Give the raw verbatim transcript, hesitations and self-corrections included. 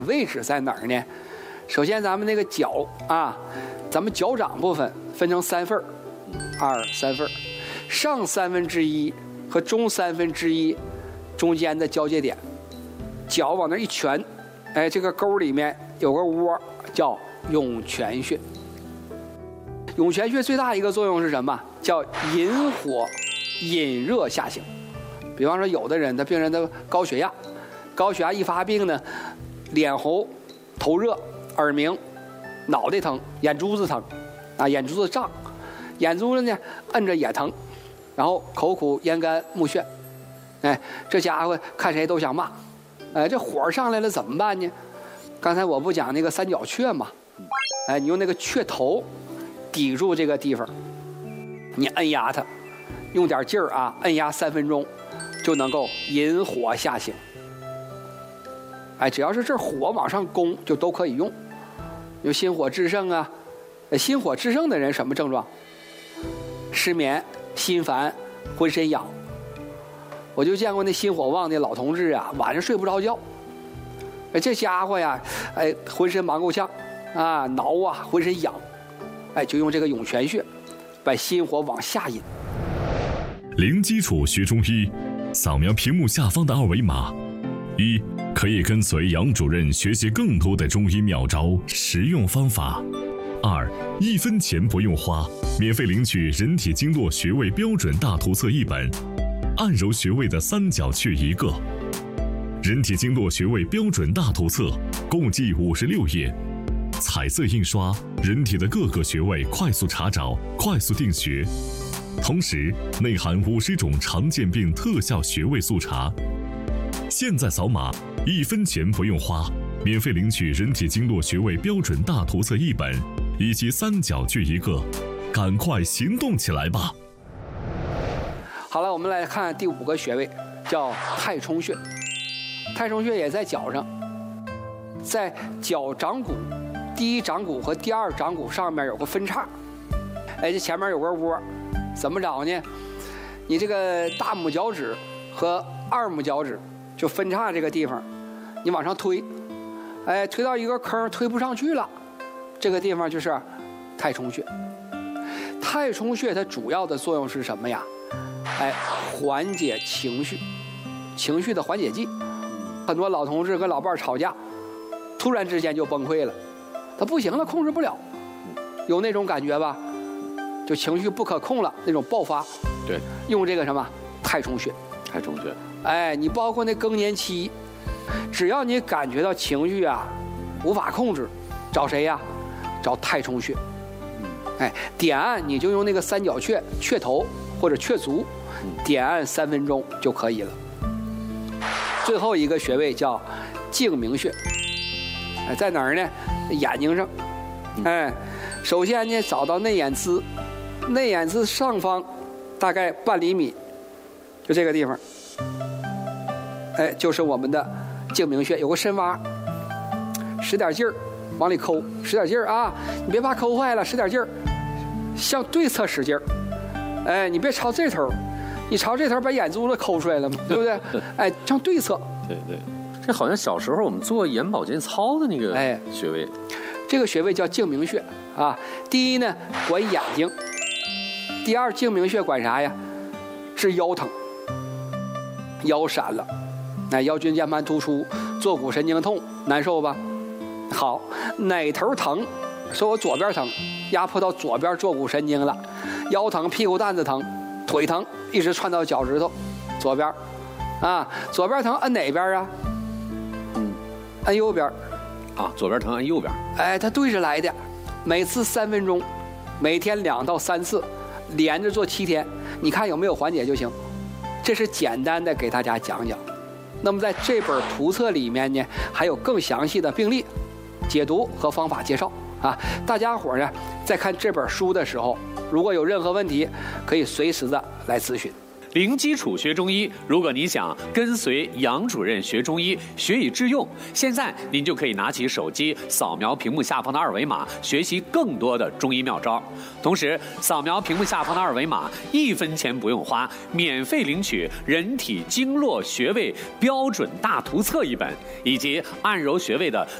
位置在哪儿呢？首先，咱们那个脚啊，咱们脚掌部分分成三份儿，二三份儿，上三分之一和中三分之一中间的交界点，脚往那一蜷，哎，这个沟里面有个窝，叫涌泉穴。涌泉穴最大一个作用是什么？叫引火、引热下行。比方说，有的人的病人的高血压，高血压一发病呢，脸红、头热、耳鸣、脑袋疼、眼珠子疼，啊，眼珠子胀，眼珠子呢摁着也疼，然后口苦、咽干、目眩，哎，这家伙看谁都想骂，哎，这火上来了怎么办呢？刚才我不讲那个三角雀嘛，哎，你用那个雀头抵住这个地方，你摁压它，用点劲儿啊，摁压三分钟，就能够引火下行。哎，只要是这火往上攻，就都可以用。有心火炽盛啊，心火炽盛的人什么症状？失眠、心烦、浑身痒。我就见过那心火旺的老同志啊，晚上睡不着觉。哎，这家伙呀，哎，浑身忙够呛啊，挠啊，浑身痒。哎，就用这个涌泉穴，把心火往下引。 零基础学中医，扫描屏幕下方的二维码。一，可以跟随杨主任学习更多的中医妙招、实用方法。二，一分钱不用花，免费领取人体经络穴位标准大图册一本，按揉穴位的三角穴一个。人体经络穴位标准大图册共计五十六页，彩色印刷，人体的各个穴位快速查找，快速定穴。同时内含五十种常见病特效穴位速查。现在扫码，一分钱不用花，免费领取人体经络穴位标准大图册一本，以及三角穴一个，赶快行动起来吧！ 好了，我们来看第五个穴位，叫太冲穴。太冲穴也在脚上，在脚掌骨第一掌骨和第二掌骨上面有个分叉，哎，这前面有个窝，怎么找呢？你这个大拇脚趾和二拇脚趾就分叉这个地方，你往上推，哎，推到一个坑推不上去了，这个地方就是太冲穴。太冲穴它主要的作用是什么呀？哎，缓解情绪，情绪的缓解剂。很多老同志跟老伴吵架，突然之间就崩溃了，他不行了，控制不了，有那种感觉吧？就情绪不可控了，那种爆发。 对， 用这个什么太冲穴。 太冲穴。 哎，你包括那更年期，只要你感觉到情绪啊无法控制，找谁呀？找太冲穴。哎，点按你就用那个三角穴穴头或者穴足，点按三分钟就可以了。最后一个穴位叫睛明穴，哎，在哪儿呢？眼睛上。哎，首先呢，找到内眼眦，内眼眦上方大概半厘米，就这个地方。哎，就是我们的睛明穴，有个深洼，使点劲儿，往里抠，使点劲儿啊！你别怕抠坏了，使点劲儿，向对侧使劲儿。哎，你别朝这头。你朝这头把眼珠子抠出来了嘛，对不对？哎，向对侧。 对对，这好像小时候我们做眼保健操的那个哎穴位。 这个穴位叫睛明穴啊。第一呢，管眼睛；第二，睛明穴管啥呀？治腰疼，腰闪了，哎，腰椎间盘突出，坐骨神经痛，难受吧？好，哪头疼？说我左边疼，压迫到左边坐骨神经了，腰疼，屁股蛋子疼。腿疼一直窜到脚趾头，左边，啊，左边疼按哪边啊？嗯，按右边。 啊，左边疼按右边。 哎，它对着来的，每次三分钟，每天两到三次，连着做七天，你看有没有缓解就行。这是简单的给大家讲讲。那么在这本图册里面呢，还有更详细的病例解读和方法介绍啊。大家伙呢，在看这本书的时候，如果有任何问题，可以随时的来咨询。 零基础学中医，如果你想跟随杨主任学中医，学以致用，现在您就可以拿起手机，扫描屏幕下方的二维码，学习更多的中医妙招。同时，扫描屏幕下方的二维码，一分钱不用花，免费领取《人体经络穴位标准大图册》一本，以及按揉穴位的